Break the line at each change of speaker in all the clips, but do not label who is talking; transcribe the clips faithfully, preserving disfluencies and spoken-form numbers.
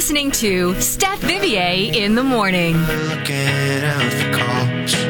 listening to Steph Vivier in the morning.
Get out the calls.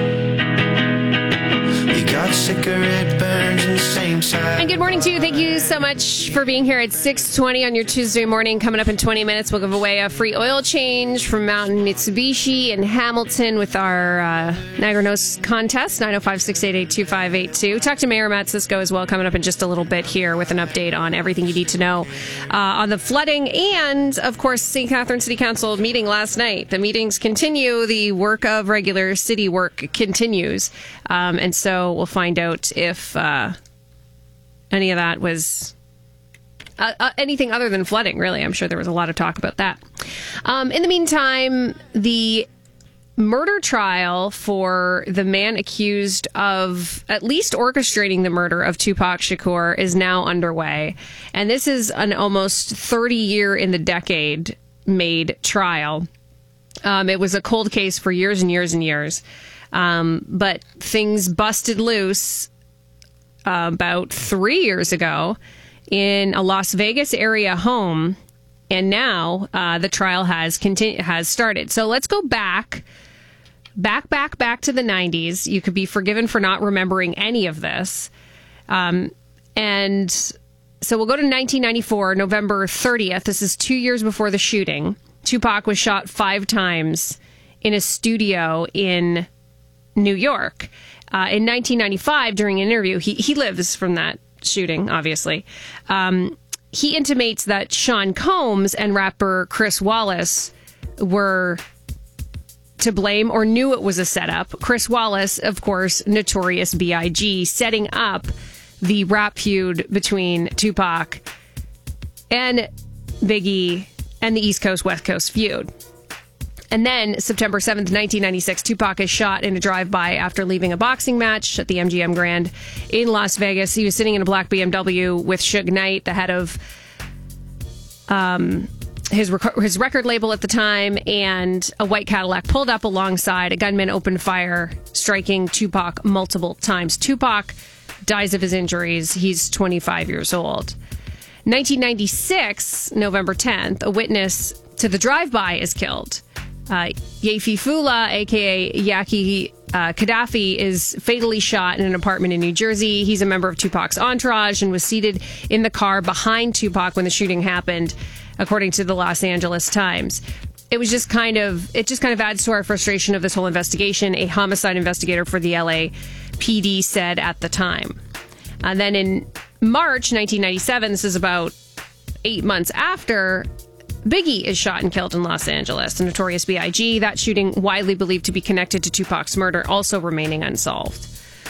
You got cigarette burns in the same side.
And good morning to you. Thank you so much for being here at six twenty on your Tuesday morning. Coming up in twenty minutes, we'll give away a free oil change from Mountain Mitsubishi in Hamilton with our uh, Niagara Nose contest, nine oh five, six eight eight, two five eight two. Talk to Mayor Matt Cisco as well coming up in just a little bit here with an update on everything you need to know uh, on the flooding. And, of course, Saint Catharines City Council meeting last night. The meetings continue. The work of regular city work continues. Um, and so we'll find out if uh, any of that was uh, uh, anything other than flooding, really. I'm sure there was a lot of talk about that. Um, in the meantime, the murder trial for the man accused of at least orchestrating the murder of Tupac Shakur is now underway. And this is an almost thirty year in the decade made trial. Um, it was a cold case for years and years and years. Um, but things busted loose uh, about three years ago in a Las Vegas area home. And now uh, the trial has continu- has started. So let's go back, back, back, back to the nineties. You could be forgiven for not remembering any of this. Um, and so we'll go to nineteen ninety-four, November thirtieth. This is two years before the shooting. Tupac was shot five times in a studio in New York. Uh, in nineteen ninety-five, during an interview, he, he lives from that shooting, obviously. Um, he intimates that Sean Combs and rapper Chris Wallace were to blame or knew it was a setup. Chris Wallace, of course, Notorious B I G, setting up the rap feud between Tupac and Biggie and the East Coast, West Coast feud. And then September seventh, nineteen ninety-six, Tupac is shot in a drive-by after leaving a boxing match at the M G M Grand in Las Vegas. He was sitting in a black B M W with Suge Knight, the head of um, his rec- his record label at the time, and a white Cadillac pulled up alongside. A gunman opened fire, striking Tupac multiple times. Tupac dies of his injuries. He's twenty-five years old. nineteen ninety-six, November tenth, a witness to the drive-by is killed. Uh, Yafi Fula, a k a. Yaki uh, Gaddafi, is fatally shot in an apartment in New Jersey. He's a member of Tupac's entourage and was seated in the car behind Tupac when the shooting happened, according to the Los Angeles Times. It was just kind of, it just kind of adds to our frustration of this whole investigation, a homicide investigator for the L A P D said at the time. And then in March nineteen ninety-seven, this is about eight months after, Biggie is shot and killed in Los Angeles. The Notorious B I G, that shooting widely believed to be connected to Tupac's murder, also remaining unsolved.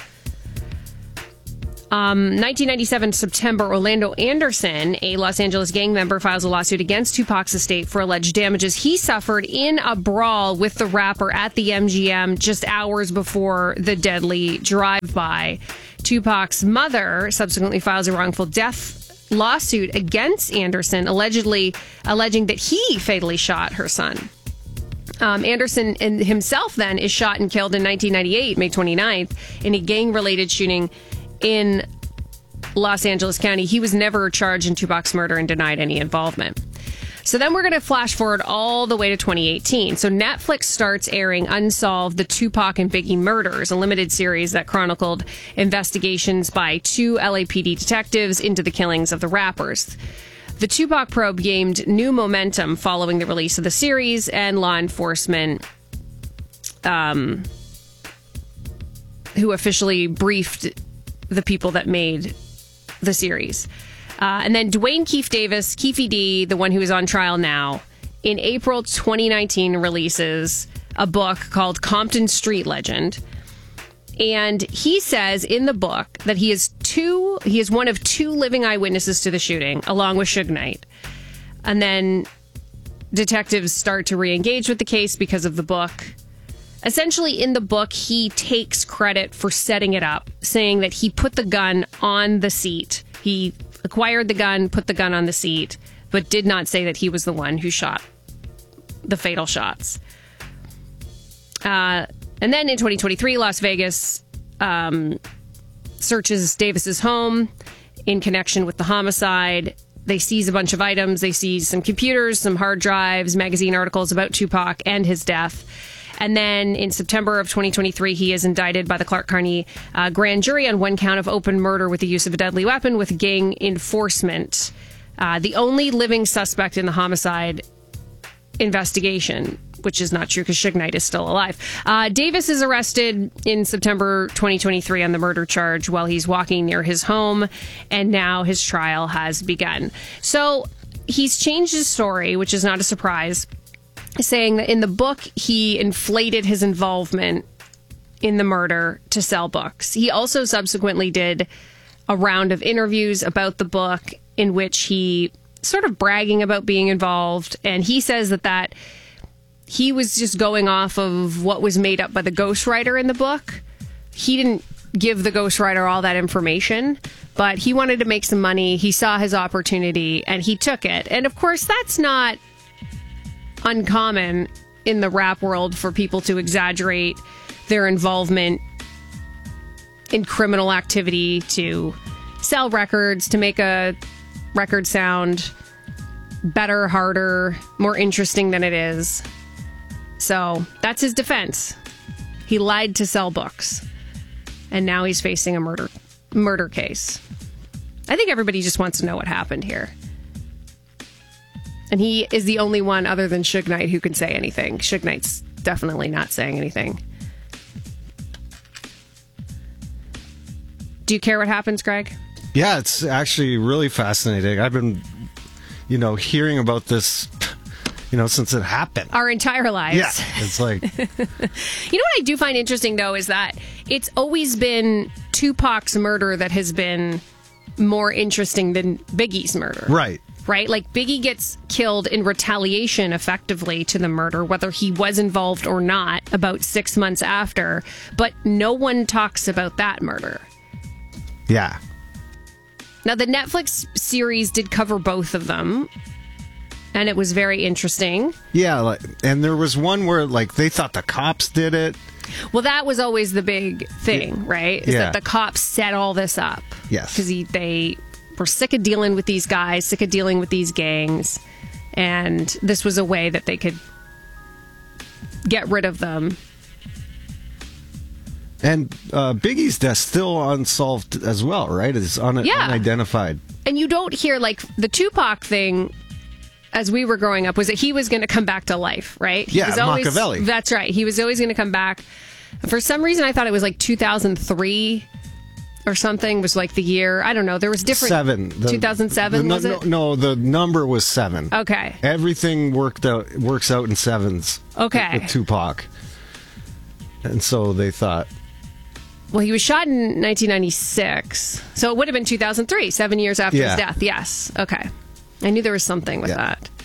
Um, nineteen ninety-seven, September, Orlando Anderson, a Los Angeles gang member, files a lawsuit against Tupac's estate for alleged damages he suffered in a brawl with the rapper at the M G M just hours before the deadly drive-by. Tupac's mother subsequently files a wrongful death lawsuit against Anderson, allegedly alleging that he fatally shot her son. Um, Anderson in, himself then is shot and killed in nineteen ninety-eight, May twenty-ninth, in a gang-related shooting in Los Angeles County. He was never charged in Tupac's murder and denied any involvement. So then we're going to flash forward all the way to twenty eighteen. So Netflix starts airing Unsolved, the Tupac and Biggie Murders, a limited series that chronicled investigations by two L A P D detectives into the killings of the rappers. The Tupac probe gained new momentum following the release of the series, and law enforcement um, who officially briefed the people that made the series. Uh, and then Dwayne Keefe Davis, Keefe D, the one who is on trial now, in April twenty nineteen releases a book called Compton Street Legend. And he says in the book that he is two, he is one of two living eyewitnesses to the shooting, along with Suge Knight. And then detectives start to re-engage with the case because of the book. Essentially, in the book, he takes credit for setting it up, saying that he put the gun on the seat. He acquired the gun, put the gun on the seat, but did not say that he was the one who shot the fatal shots. Uh, and then in twenty twenty-three, Las Vegas um, searches Davis's home in connection with the homicide. they seize a bunch of items. They seize some computers, some hard drives, magazine articles about Tupac and his death. And then in September of twenty twenty-three, he is indicted by the Clark County uh, grand jury on one count of open murder with the use of a deadly weapon with gang enforcement. Uh, the only living suspect in the homicide investigation, which is not true because Suge Knight is still alive. Uh, Davis is arrested in September twenty twenty-three on the murder charge while he's walking near his home, and now his trial has begun. So he's changed his story, which is not a surprise, saying that in the book he inflated his involvement in the murder to sell books. He also subsequently did a round of interviews about the book in which he sort of bragging about being involved, and he says that that he was just going off of what was made up by the ghostwriter in the book. He didn't give the ghostwriter all that information, but he wanted to make some money. He saw his opportunity and he took it. And of course, that's not uncommon in the rap world for people to exaggerate their involvement in criminal activity to sell records, to make a record sound better, harder, more interesting than it is. So that's his defense. He lied to sell books, and now he's facing a murder murder case. I think everybody just wants to know what happened here. And he is the only one other than Suge Knight who can say anything. Suge Knight's definitely not saying anything. Do you care what happens, Greg?
Yeah, it's actually really fascinating. I've been, you know, hearing about this, you know, since it happened.
Our entire lives.
Yeah, it's like...
You know what I do find interesting, though, is that it's always been Tupac's murder that has been more interesting than Biggie's murder.
Right.
Right? Like, Biggie gets killed in retaliation, effectively, to the murder, whether he was involved or not, about six months after. But no one talks about that murder.
Yeah.
Now, the Netflix series did cover both of them, and it was very interesting.
Yeah, like, and there was one where, like, they thought the cops did it.
Well, that was always the big thing,
Yeah.
right? Is
Yeah.
that the cops set all this up.
Yes.
Because they were sick of dealing with these guys, sick of dealing with these gangs, and this was a way that they could get rid of them.
And uh, Biggie's death still unsolved as well, right? It's un-
Yeah.
unidentified.
And you don't hear, like, the Tupac thing, as we were growing up, was that he was going to come back to life, right? He
Yeah,
was always,
Machiavelli.
That's right. He was always going to come back. For some reason, I thought it was like two thousand three or something was like the year. I don't know. There was different...
Seven. The-
two thousand seven,
the,
was
no,
it?
No, the number was seven.
Okay.
Everything worked out works out in sevens.
Okay.
With Tupac. And so they thought...
Well, he was shot in nineteen ninety-six, so it would have been two thousand three, seven years after
Yeah.
his death. Yes. Okay. I knew there was something with
Yeah.
that.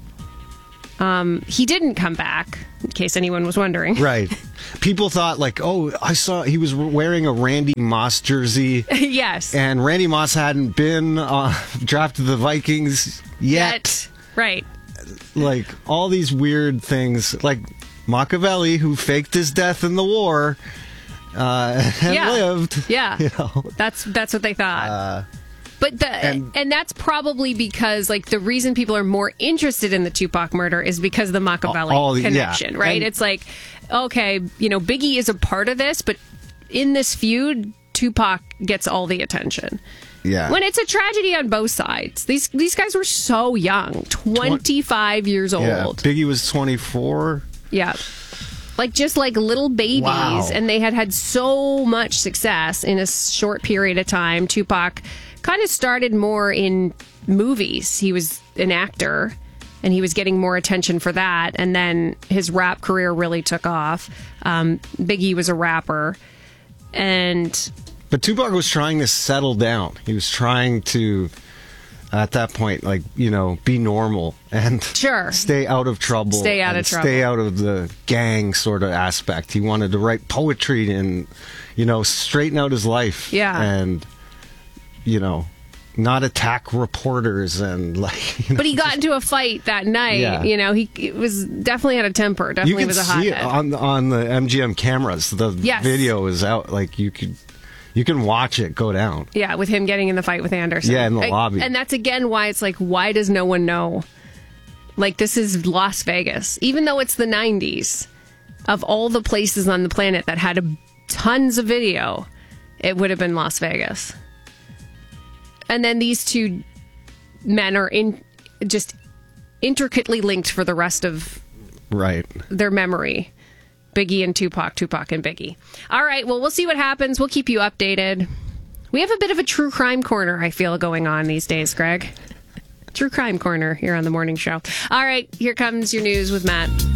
Um, he didn't come back, in case anyone was wondering.
Right. People thought, like, oh, I saw he was wearing a Randy Moss jersey,
Yes.
and Randy Moss hadn't been uh, drafted to the Vikings yet.
Right.
Like, all these weird things. Like, Machiavelli, who faked his death in the war... Uh, and
Yeah.
lived.
Yeah.
You know.
That's that's what they thought.
Uh,
but the and,
and-
that's probably because, like, the reason people are more interested in the Tupac murder is because of the Machiavelli
All the- yeah.
connection, right?
And-
It's like, okay, you know, Biggie is a part of this, but in this feud, Tupac gets all the attention.
yeah.
When it's a tragedy on both sides. These these guys were so young, twenty-five years
yeah.
old.
Biggie was twenty-four.
Yeah. Like, just like little babies,
Wow.
and they had had so much success in a short period of time. Tupac kind of started more in movies. He was an actor, and he was getting more attention for that. And then his rap career really took off. Um, Biggie was a rapper. And
But Tupac was trying to settle down. He was trying to, at that point, like, you know, be normal and
Sure.
stay out of trouble.
Stay out
and
of trouble.
Stay out of the gang sort of aspect. He wanted to write poetry and, you know, straighten out his life.
Yeah.
And, you know, not attack reporters and, like, you know,
but he got into a fight that night.
Yeah.
You know, he it was definitely had a temper.
you
Definitely
can
was a
see it
hothead.
on on the M G M cameras. The
Yes.
video is out. Like, you could You can watch it go down.
Yeah, with him getting in the fight with Anderson.
Yeah, in the
I-
lobby.
And that's again why it's like, why does no one know? Like, this is Las Vegas. Even though it's the nineties, of all the places on the planet that had a, tons of video, it would have been Las Vegas. And then these two men are in just intricately linked for the rest of
Right.
their memory. Biggie and Tupac, Tupac and Biggie. All right, well, we'll see what happens. We'll keep you updated. We have a bit of a true crime corner, I feel, going on these days, Greg. True crime corner here on the morning show. All right, here comes your news with Matt.